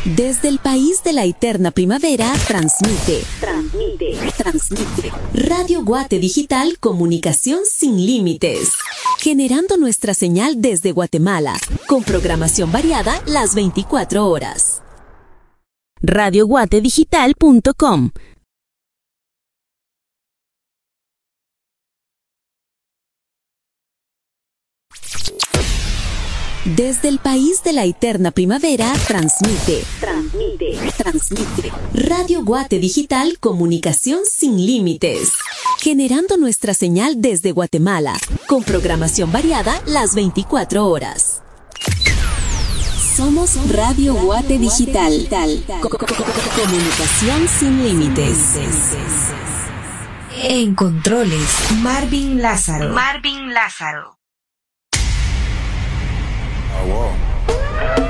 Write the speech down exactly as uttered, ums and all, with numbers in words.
Desde el país de la eterna primavera, transmite, transmite, transmite. Radio Guate Digital, comunicación sin límites. Generando nuestra señal desde Guatemala, con programación variada las veinticuatro horas. radio guate digital punto com. Desde el país de la eterna primavera, transmite, transmite, transmite. Radio Guate Digital, comunicación sin límites. Generando nuestra señal desde Guatemala, con programación variada las veinticuatro horas. Somos Radio Guate Digital, comunicación sin límites. En controles, Marvin Lázaro. Marvin Lázaro.